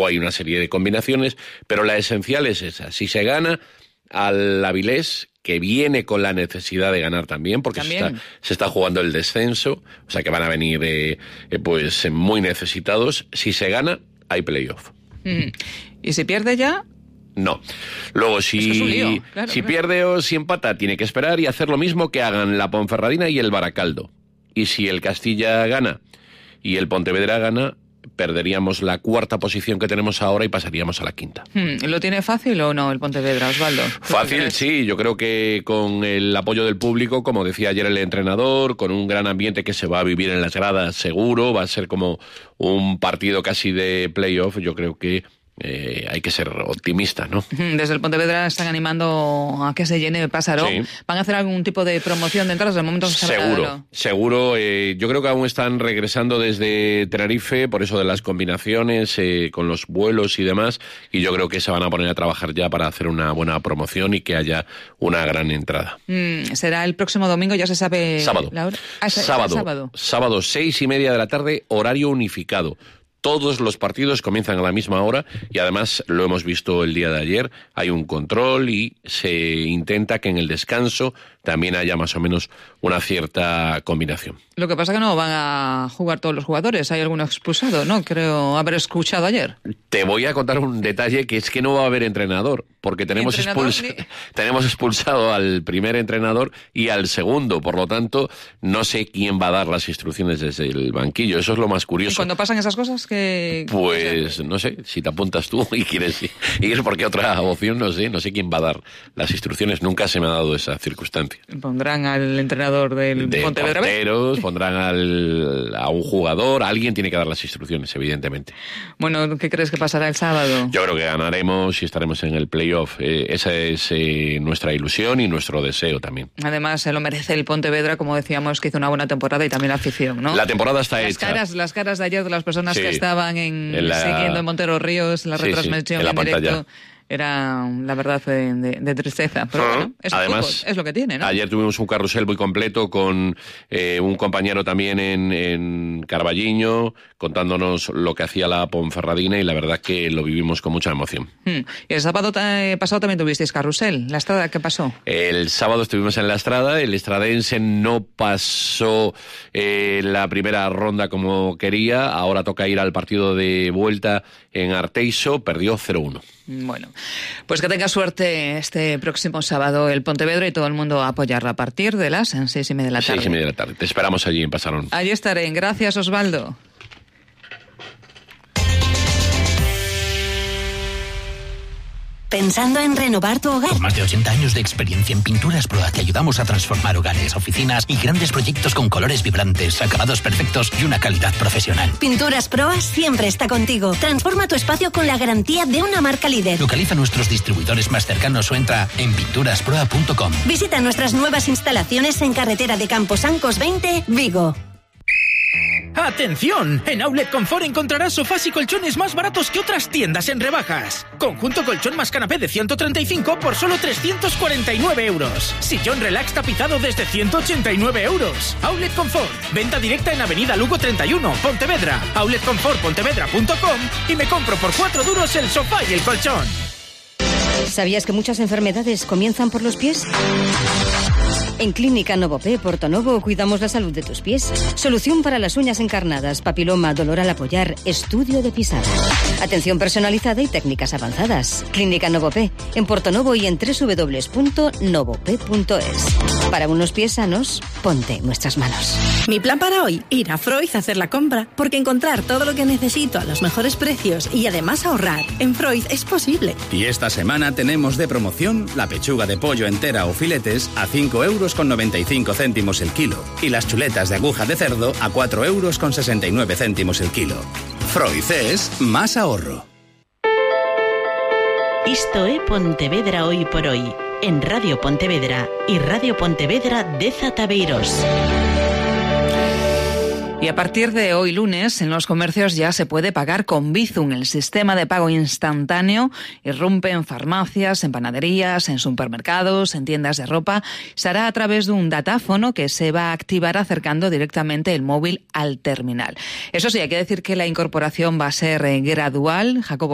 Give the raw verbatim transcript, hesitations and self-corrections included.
luego hay una serie de combinaciones, pero la esencial es esa. Si se gana al Avilés, que viene con la necesidad de ganar también, porque también. Se, está, se está jugando el descenso, o sea que van a venir eh, eh, pues muy necesitados. Si se gana, hay playoff. Mm. ¿Y si pierde ya? No. Luego, si, es que es un lío, claro, si claro. pierde o si empata, tiene que esperar y hacer lo mismo que hagan la Ponferradina y el Baracaldo. Y si el Castilla gana y el Pontevedra gana, perderíamos la cuarta posición que tenemos ahora y pasaríamos a la quinta. Hmm, ¿Lo tiene fácil o no el Pontevedra, Osvaldo? Fácil, sí. Yo creo que con el apoyo del público, como decía ayer el entrenador, con un gran ambiente que se va a vivir en las gradas seguro, va a ser como un partido casi de playoff. Yo creo que Eh, hay que ser optimista, ¿no? Desde el Pontevedra están animando a que se llene Pásaro. Sí. ¿Van a hacer algún tipo de promoción de entradas? De momento se seguro, sabe, seguro. Eh, yo creo que aún están regresando desde Tenerife, por eso de las combinaciones eh, con los vuelos y demás, y yo creo que se van a poner a trabajar ya para hacer una buena promoción y que haya una gran entrada. Mm, ¿Será el próximo domingo? ¿Ya se sabe sábado. la hora? Ah, sábado. sábado. Sábado, seis y media de la tarde, horario unificado. Todos los partidos comienzan a la misma hora y además lo hemos visto el día de ayer, hay un control y se intenta que en el descanso también haya más o menos una cierta combinación. Lo que pasa es que no van a jugar todos los jugadores, hay alguno expulsado, ¿no? Creo haber escuchado ayer. Te voy a contar un detalle, que es que no va a haber entrenador, porque tenemos, entrenador, expuls- ni... tenemos expulsado al primer entrenador y al segundo, por lo tanto, no sé quién va a dar las instrucciones desde el banquillo, eso es lo más curioso. ¿Y cuando pasan esas cosas? Que... Pues no sé, si te apuntas tú y quieres ir, porque otra opción no sé, no sé quién va a dar las instrucciones, nunca se me ha dado esa circunstancia. Pondrán al entrenador del de Pontevedra. Porteros, pondrán al, a un jugador, alguien tiene que dar las instrucciones, evidentemente. Bueno, ¿qué crees que pasará el sábado? Yo creo que ganaremos y estaremos en el playoff. Eh, esa es eh, nuestra ilusión y nuestro deseo también. Además, se lo merece el Pontevedra, como decíamos, que hizo una buena temporada y también la afición, ¿no? La temporada está las hecha. Caras, las caras de ayer de las personas sí. que estaban en, en la... siguiendo en Montero Ríos, la sí, retransmisión sí, en, la en directo. pantalla. Era, la verdad, de, de, de tristeza. Pero uh-huh. bueno, es, Además, fútbol, es lo que tiene, ¿no? Ayer tuvimos un carrusel muy completo con eh, un compañero también en, en Carballiño, contándonos lo que hacía la Ponferradina, y la verdad que lo vivimos con mucha emoción. Hmm. Y el sábado t- pasado también tuvisteis carrusel. ¿La Estrada qué pasó? El sábado estuvimos en la Estrada, el estradense no pasó eh, la primera ronda como quería, ahora toca ir al partido de vuelta en Arteixo, perdió cero uno. Bueno, pues que tenga suerte este próximo sábado el Pontevedra y todo el mundo a apoyarla a partir de las seis y media de la tarde. Seis y media de la tarde. Te esperamos allí en Pasarón. Allí estaré. Gracias, Osvaldo. ¿Pensando en renovar tu hogar? Con más de ochenta años de experiencia en Pinturas Proa te ayudamos a transformar hogares, oficinas y grandes proyectos con colores vibrantes, acabados perfectos y una calidad profesional. Pinturas Proa siempre está contigo. Transforma tu espacio con la garantía de una marca líder. Localiza nuestros distribuidores más cercanos o entra en pinturas proa punto com. Visita nuestras nuevas instalaciones en carretera de Camposancos veinte, Vigo. ¡Atención! En Outlet Confort encontrarás sofás y colchones más baratos que otras tiendas en rebajas. Conjunto colchón más canapé de ciento treinta y cinco por solo trescientos cuarenta y nueve euros. Sillón relax tapizado desde ciento ochenta y nueve euros. Outlet Confort. Venta directa en Avenida Lugo treinta y uno, Pontevedra. outlet confort pontevedra punto com y me compro por cuatro duros el sofá y el colchón. ¿Sabías que muchas enfermedades comienzan por los pies? En Clínica Novopé Portonovo cuidamos la salud de tus pies. Solución para las uñas encarnadas, papiloma, dolor al apoyar, estudio de pisada. Atención personalizada y técnicas avanzadas. Clínica Novopé en Portonovo y en doble u doble u doble u punto novopé punto es. Para unos pies sanos, ponte en nuestras manos. Mi plan para hoy, ir a Freud a hacer la compra, porque encontrar todo lo que necesito a los mejores precios y además ahorrar en Freud es posible. Y esta semana tenemos de promoción la pechuga de pollo entera o filetes a cinco euros con noventa y cinco céntimos el kilo y las chuletas de aguja de cerdo a cuatro euros con sesenta y nueve céntimos el kilo. Freud es más ahorro. Isto é Pontevedra Hoy por Hoy, en Radio Pontevedra y Radio Pontevedra Deza Tabeiros. Y a partir de hoy lunes, en los comercios ya se puede pagar con Bizum. El sistema de pago instantáneo irrumpe en farmacias, en panaderías, en supermercados, en tiendas de ropa. Se hará a través de un datáfono que se va a activar acercando directamente el móvil al terminal. Eso sí, hay que decir que la incorporación va a ser gradual. Jacobo